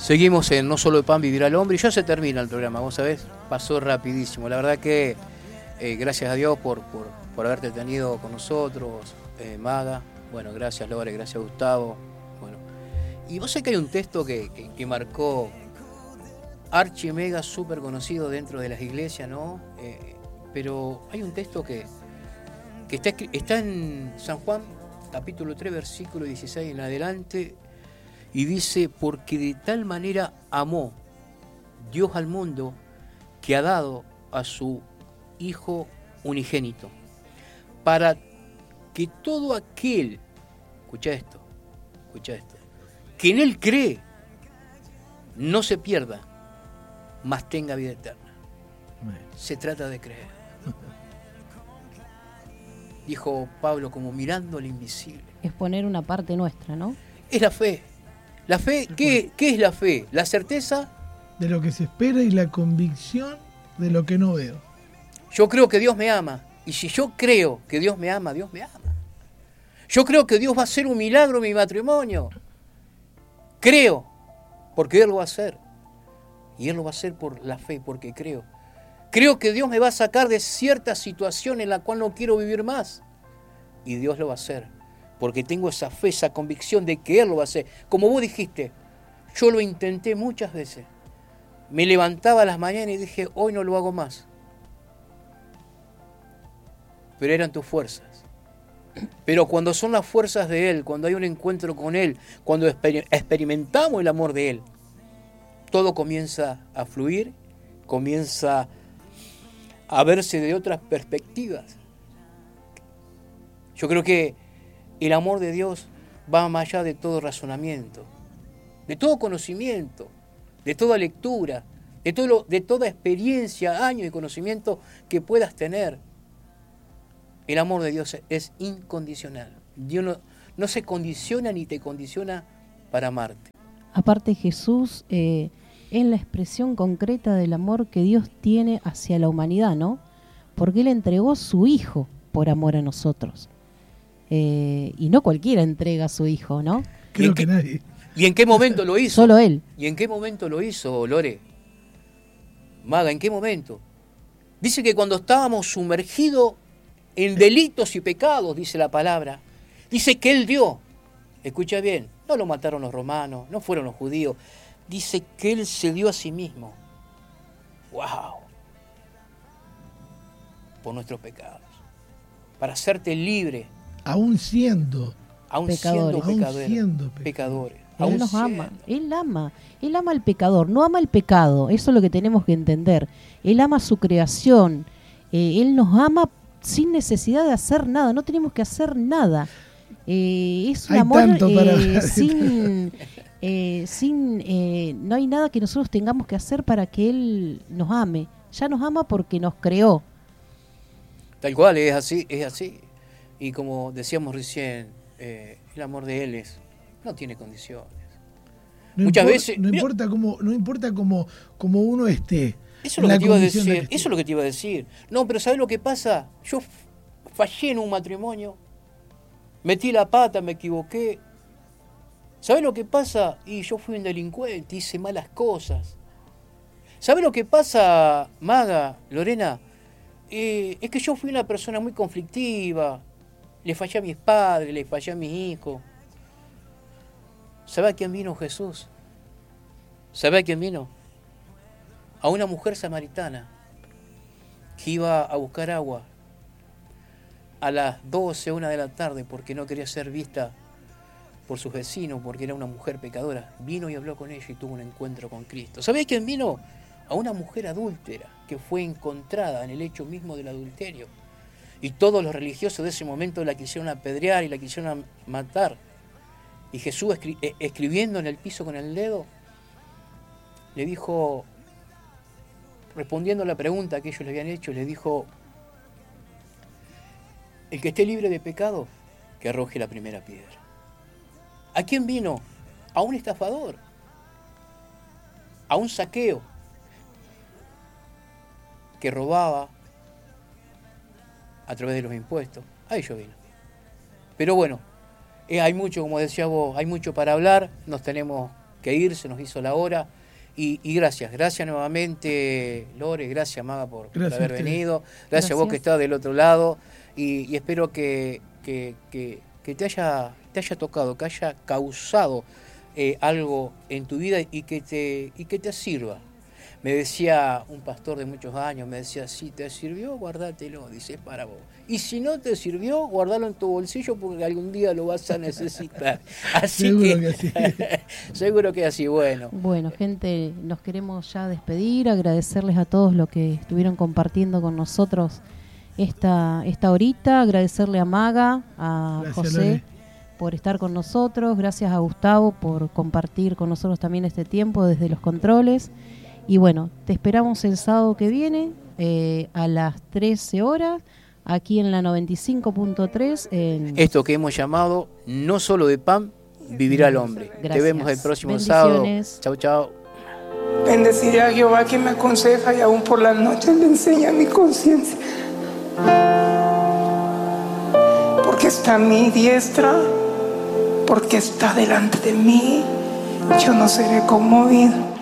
Seguimos en No Solo de Pan Vivirá el Hombre y ya se termina el programa, vos sabés, pasó rapidísimo. La verdad que gracias a Dios por haberte tenido con nosotros, Maga. Bueno, gracias Lore, gracias Gustavo. Bueno, y vos sabés que hay un texto que marcó archi mega súper conocido dentro de las iglesias, ¿no? Pero hay un texto que está en San Juan, capítulo 3, versículo 16 en adelante. Y dice, porque de tal manera amó Dios al mundo que ha dado a su Hijo unigénito, para que todo aquel, escucha esto, que en Él cree, no se pierda, mas tenga vida eterna. Se trata de creer. Dijo Pablo, como mirando al invisible. Es poner una parte nuestra, ¿no? Es la fe. La fe, ¿qué es la fe? La certeza de lo que se espera y la convicción de lo que no veo. Yo creo que Dios me ama. Y si yo creo que Dios me ama, Dios me ama. Yo creo que Dios va a hacer un milagro en mi matrimonio. Creo, porque Él lo va a hacer. Y Él lo va a hacer por la fe, porque creo. Creo que Dios me va a sacar de cierta situación en la cual no quiero vivir más. Y Dios lo va a hacer. Porque tengo esa fe, esa convicción de que Él lo va a hacer. Como vos dijiste, yo lo intenté muchas veces. Me levantaba a las mañanas y dije, hoy no lo hago más. Pero eran tus fuerzas. Pero cuando son las fuerzas de Él, cuando hay un encuentro con Él, cuando experimentamos el amor de Él, todo comienza a fluir, comienza a verse de otras perspectivas. Yo creo que el amor de Dios va más allá de todo razonamiento, de todo conocimiento, de toda lectura, de toda experiencia, años de conocimiento que puedas tener. El amor de Dios es incondicional. Dios no se condiciona ni te condiciona para amarte. Aparte, Jesús es la expresión concreta del amor que Dios tiene hacia la humanidad, ¿no? Porque Él entregó su Hijo por amor a nosotros. Y no cualquiera entrega a su Hijo, ¿no? Creo que nadie. ¿Y en qué momento lo hizo? Solo Él. ¿Y en qué momento lo hizo, Lore? Maga, ¿en qué momento? Dice que cuando estábamos sumergidos en delitos y pecados, dice la palabra, dice que Él dio, escucha bien, no lo mataron los romanos, no fueron los judíos, dice que Él se dio a sí mismo. ¡Wow! Por nuestros pecados, para hacerte libre. Aún siendo pecadores. Él nos ama, Él ama al pecador, no ama el pecado, eso es lo que tenemos que entender. Él ama su creación, Él nos ama sin necesidad de hacer nada, no tenemos que hacer nada. Es un amor no hay nada que nosotros tengamos que hacer para que Él nos ame. Ya nos ama porque nos creó. Tal cual, es así. Y como decíamos recién, el amor de Él no tiene condiciones. Muchas veces no importa cómo uno esté. Eso es lo que te iba a decir. No, pero ¿sabes lo que pasa? Yo fallé en un matrimonio, metí la pata, me equivoqué. ¿Sabes lo que pasa? Y yo fui un delincuente, hice malas cosas. ¿Sabes lo que pasa, Maga, Lorena? Es que yo fui una persona muy conflictiva. Le fallé a mis padres, le fallé a mis hijos. ¿Sabe a quién vino Jesús? ¿Sabe a quién vino? A una mujer samaritana que iba a buscar agua a las 12, 1 de la tarde porque no quería ser vista por sus vecinos, porque era una mujer pecadora. Vino y habló con ella y tuvo un encuentro con Cristo. ¿Sabe a quién vino? A una mujer adúltera que fue encontrada en el hecho mismo del adulterio. Y todos los religiosos de ese momento la quisieron apedrear y la quisieron matar. Y Jesús, escribiendo en el piso con el dedo, le dijo, respondiendo a la pregunta que ellos le habían hecho, le dijo, el que esté libre de pecado, que arroje la primera piedra. ¿A quién vino? A un estafador, a un saqueo, que robaba a través de los impuestos. A ello vino. Pero bueno, hay mucho, como decía vos, hay mucho para hablar, nos tenemos que ir, se nos hizo la hora. Y gracias nuevamente, Lore, gracias, Maga, por haber venido. Gracias a vos que estás del otro lado. Y espero que te haya tocado, que haya causado algo en tu vida y que te sirva. Me decía un pastor de muchos años, me decía, si te sirvió, guardátelo, dice, es para vos. Y si no te sirvió, guardalo en tu bolsillo porque algún día lo vas a necesitar. Así seguro que sí. Seguro que así, bueno. Bueno, gente, nos queremos ya despedir, agradecerles a todos los que estuvieron compartiendo con nosotros esta horita, agradecerle a Maga, a Gracias, José, Lore, por estar con nosotros, gracias a Gustavo por compartir con nosotros también este tiempo desde los controles. Y bueno, te esperamos el sábado que viene a las 13 horas, aquí en la 95.3. Esto que hemos llamado No solo de pan vivirá el hombre. Gracias. Te vemos el próximo sábado. Chau, chau. Bendeciré a Jehová que me aconseja y aún por las noches le enseña mi conciencia. Porque está a mi diestra, porque está delante de mí, yo no seré conmovido.